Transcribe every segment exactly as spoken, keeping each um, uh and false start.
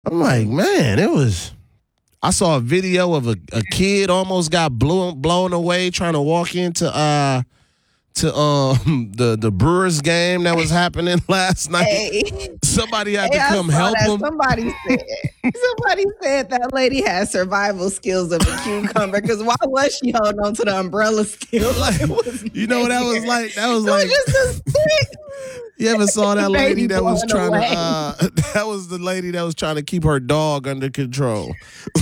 I'm like, man, it was. I saw a video of a, a kid almost got blown blown away trying to walk into uh to um the the Brewers game that was happening last night. Hey, Somebody had hey, to I come saw help that. him. Somebody said, somebody said that lady had survival skills of a cucumber. Because why was she holding on to the umbrella still? Like, it was You know what that was like? That was It like. was just a stick. You ever saw that lady Baby that was blowing trying to? away. Uh, that was the lady that was trying to keep her dog under control.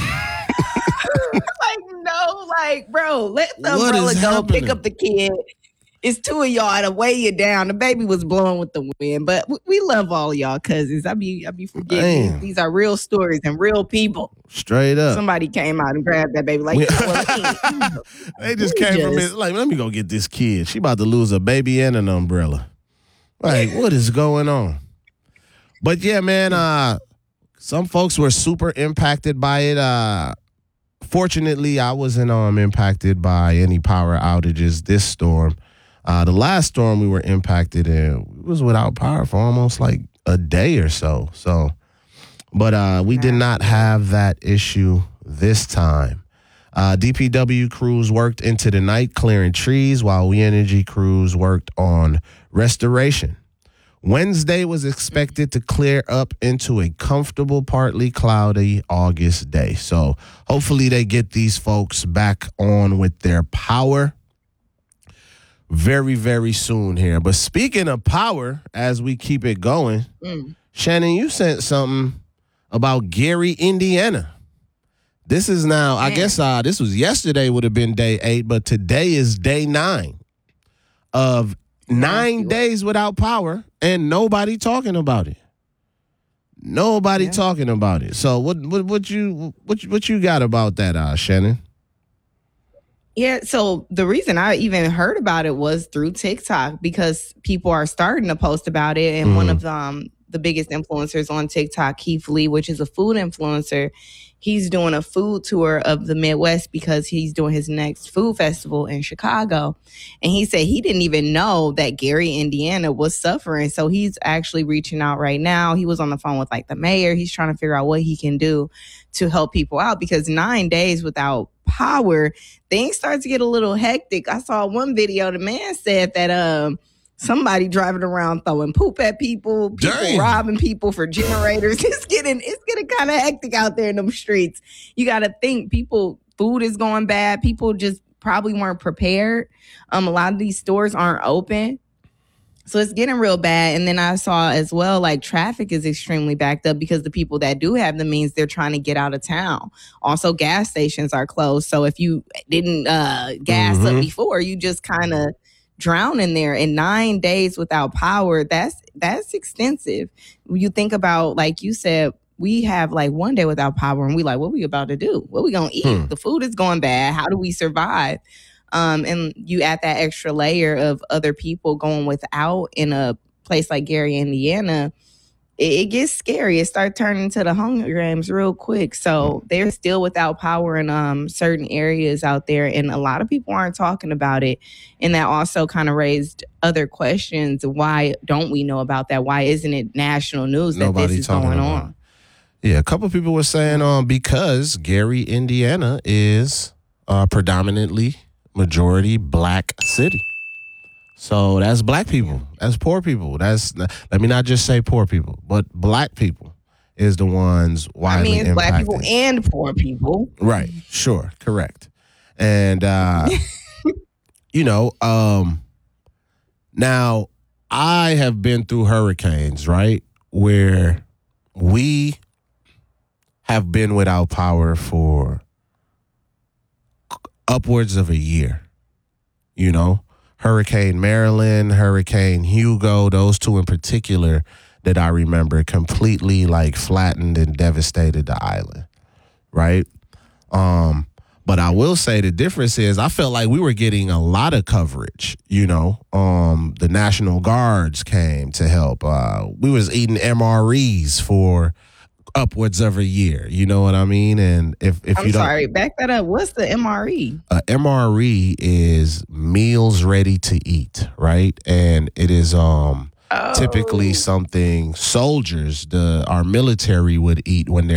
Like, no, like, bro, let the What umbrella is go. happening? Pick up the kid. It's two of y'all to weigh you down. The baby was blowing with the wind, but w- we love all y'all cousins. I be, I be forgetting. Man. These are real stories and real people. Straight up. Somebody came out and grabbed that baby. Like, We- you know what, let me- They just we came from just- it. Like, let me go get this kid. She about to lose a baby and an umbrella. Like, what is going on? But yeah, man, uh, some folks were super impacted by it. Uh, fortunately, I wasn't um, impacted by any power outages this storm. Uh, the last storm we were impacted in was without power for almost like a day or so. So, but uh, we did not have that issue this time. Uh, D P W crews worked into the night clearing trees while We Energy crews worked on restoration. Wednesday was expected to clear up into a comfortable, partly cloudy August day. So hopefully they get these folks back on with their power very, very soon here. But speaking of power, as we keep it going, Mm. Shannon, you sent something about Gary, Indiana. This is now, I Man. guess uh, this was yesterday would have been day eight, but today is day nine of nine days without power and nobody talking about it. Nobody Yeah. talking about it. So what what what you what you- what you got about that, uh, Shannon? Yeah, so the reason I even heard about it was through TikTok because people are starting to post about it. And one Mhm. of the, um, the biggest influencers on TikTok, Keith Lee, which is a food influencer, he's doing a food tour of the Midwest because he's doing his next food festival in Chicago. And he said he didn't even know that Gary, Indiana was suffering. So he's actually reaching out right now. He was on the phone with like the mayor. He's trying to figure out what he can do to help people out because nine days without power, things start to get a little hectic. I saw one video, the man said that um somebody driving around throwing poop at people, people Dang. robbing people for generators. It's getting it's getting kind of hectic out there in them streets. You got to think people food is going bad. People just probably weren't prepared. Um a lot of these stores aren't open. So it's getting real bad. And then I saw as well, like traffic is extremely backed up because the people that do have the means, they're trying to get out of town. Also, gas stations are closed. So if you didn't uh, gas Mhm. up before, you just kind of drown in there. And nine days without power, that's that's extensive. You think about, like you said, we have like one day without power and we like, what we about to do? What we gonna eat? Hmm. The food is going bad. How do we survive? Um, and you add that extra layer of other people going without in a place like Gary, Indiana, it, it gets scary. It starts turning into the Hunger Games real quick. So they're still without power in um, certain areas out there. And a lot of people aren't talking about it. And that also kind of raised other questions. Why don't we know about that? Why isn't it national news that Nobody this is talking going about on? Yeah, a couple of people were saying um because Gary, Indiana is uh, predominantly majority black city. So that's black people. That's poor people. That's let me not just say poor people, but black people is the ones I widely mean, it's impacted. black people and poor people. Right. Sure. Correct. And uh, you know, um, now I have been through hurricanes, right, where we have been without power for upwards of a year. You know, Hurricane Marilyn, Hurricane Hugo, those two in particular that I remember completely like flattened and devastated the island, right? Um, but I will say the difference is I felt like we were getting a lot of coverage, you know. Um, the National Guards came to help. Uh, we was eating M R Es for upwards of a year, you know what I mean? And if, if I'm you don't, sorry, back that up. What's the M R E? uh, M R E is meals ready to eat, right? And it is um Oh. typically something soldiers, the our military would eat when they're